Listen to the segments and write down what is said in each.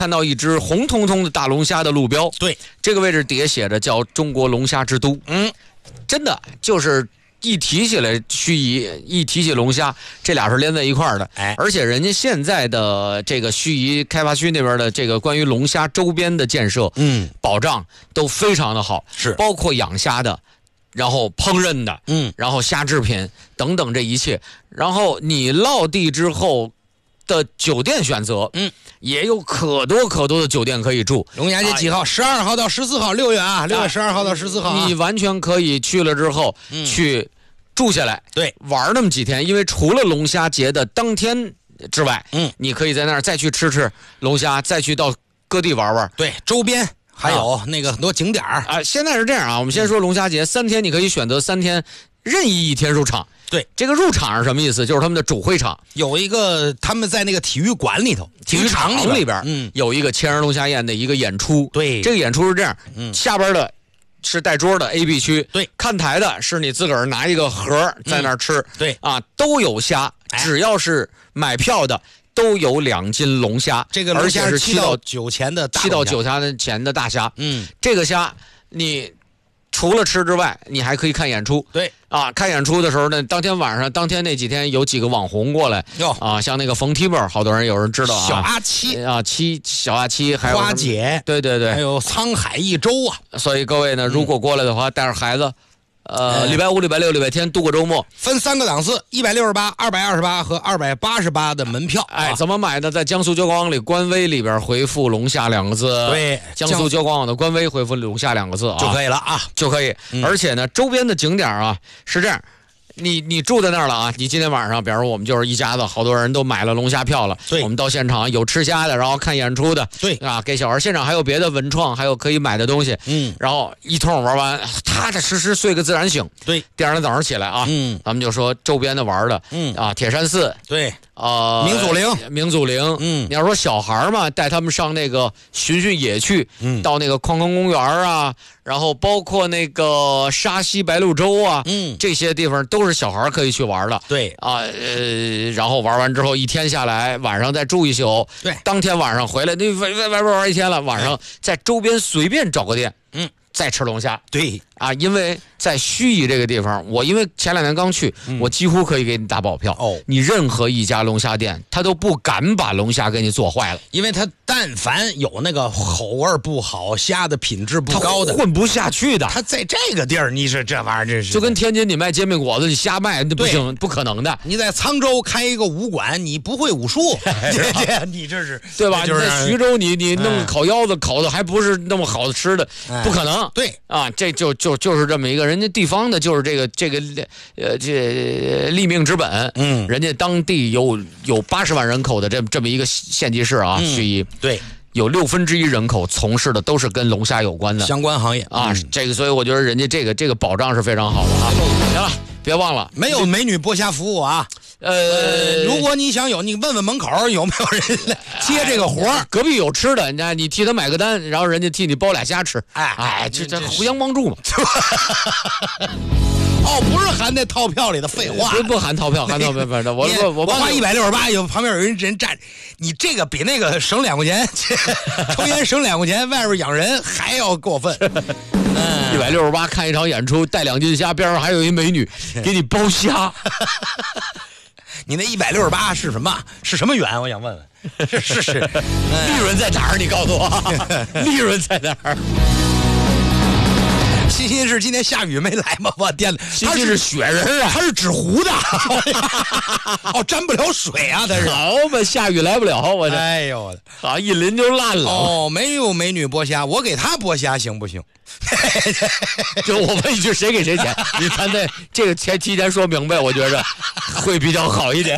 看到一只红彤彤的大龙虾的路标， 对， 这个位置底下写着叫中国龙虾之都。真的就是一提起来盱眙，一提起龙虾，这俩是连在一块儿的。而且人家现在的这个盱眙开发区那边的这个关于龙虾周边的建设，保障都非常的好， 是包括养虾的，然后烹饪的，然后虾制品等等这一切，然后你落地之后的酒店选择，也有可多的酒店可以住。 龙虾节几号？12号到14号，6月啊，6月12号到14号、啊， 你完全可以去了之后，去住下来， 对， 玩那么几天。因为除了龙虾节的当天之外，你可以在那儿再去吃龙虾，再去到各地玩玩。 对，周边还有那个很多景点啊。 现在是这样啊，我们先说龙虾节3天，你可以选择3天任意一天入场。 对， 这个入场是什么意思？就是他们的主会场有一个，他们在那个体育馆里头， 体育场里边，有一个千人龙虾宴的一个演出。 对， 这个演出是这样，下边的是带桌的 A、B 区， 对， 看台的是你自个儿拿一个盒在那儿吃， 对啊，都有虾，只要是买票的都有2斤龙虾， 这个龙虾是7到9钱的大 ，7到9钱的大虾，这个虾你除了吃之外，你还可以看演出。 对啊，看演出的时候呢，当天晚上，当天那几天有几个网红过来啊，像那个冯提本，好多人有人知道啊， 小阿七啊，小阿七，还有花姐， 对， 还有沧海一周啊。 所以各位呢，如果过来的话，带着孩子。礼拜5、礼拜6、礼拜天度过周末， 分3个档次，168、228和288的门票。 怎么买呢？在江苏交广网里官微里边回复龙虾2个字， 对， 江苏交广网的官微回复龙虾2个字啊， 就可以了啊， 就可以。而且呢，周边的景点啊是这样。你住在那儿了啊！你今天晚上，比如说我们就是一家子，好多人都买了龙虾票了。 对， 我们到现场有吃虾的，然后看演出的。 对啊，给小孩现场还有别的文创，还有可以买的东西。然后一通玩完，踏踏实实睡个自然醒。 对， 第二天早上起来啊，咱们就说周边的玩的，啊，铁山寺， 对， 明祖陵，你要说小孩嘛，带他们上那个巡野去，到那个矿坑公园啊。然后包括那个沙溪白鹭洲啊，这些地方都是小孩可以去玩的。 对啊，然后玩完之后一天下来，晚上再住一宿。 对，当天晚上回来，那外边玩一天了，晚上在周边随便找个店，再吃龙虾。 对啊，因为在盱眙这个地方，我因为前2年刚去，我几乎可以给你打保票。你任何一家龙虾店，他都不敢把龙虾给你做坏了， 因为他但凡有那个口味不好、虾的品质不高的， 他混不下去的。 他在这个地儿，你是这玩意儿，这是就跟天津你卖煎饼果子，你瞎卖那不行，不可能的。 你在沧州开一个武馆，你不会武术，你这是对吧？你在徐州，你弄烤腰子，烤的还不是那么好的吃的，不可能。 对啊，这就是这么一个人家地方的，就是这立命之本。人家当地有80万人口的这么一个县级市啊，盱眙。 对。 有1/6人口从事的都是跟龙虾有关的相关行业啊，这个所以我觉得人家这个保障是非常好的啊。行了，别忘了没有美女剥虾服务啊。如果你想有，你问问门口有没有人来接这个活儿。 隔壁有吃的，你替他买个单，然后人家替你包俩虾吃。这互相帮助嘛。 不是含在套票里的废话， 不含套票，含套票的。我花168，有旁边有人站，你这个比那个省2块钱，抽烟省2块钱，外边养人还要过分。 168看一场演出，带2斤虾，边上还有一美女给你包虾。 你那168是什么？是什么元？我想问问。是， 利润在哪儿？你告诉我，利润在哪儿？ 欣欣是今天下雨没来吗？我天， 他是雪人啊， 他是纸糊的，沾不了水啊，他是。 好嘛，下雨来不了，我这。 哎呦我的， 好一淋就烂了。 没有美女剥虾，我给他剥虾行不行？ 就我问一句，谁给谁钱？你看这个钱提前说明白，我觉着会比较好一点。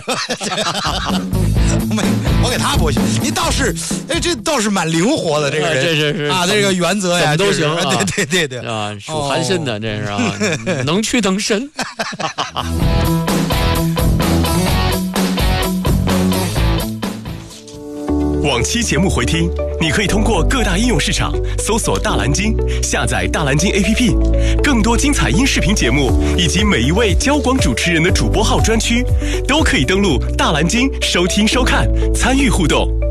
我给他剥虾，你倒是，这倒是蛮灵活的，这个人， 这是啊，这个原则呀， 怎么都行啊，对啊，属寒肾的，这是啊，能屈能伸。 往期节目回听，你可以通过各大应用市场搜索大蓝鲸，下载大蓝鲸 APP， 更多精彩音视频节目以及每一位交广主持人的主播号专区，都可以登录大蓝鲸收听收看，参与互动。